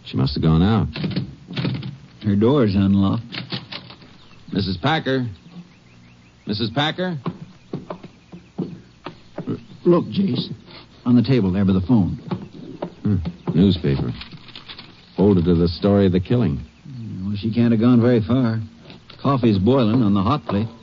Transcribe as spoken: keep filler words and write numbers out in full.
She must have gone out. Her door's unlocked. Missus Packer? Missus Packer? Look, Jace. On the table there by the phone. Hmm. Newspaper. Folded to the story of the killing. Well, she can't have gone very far. Coffee's boiling on the hot plate.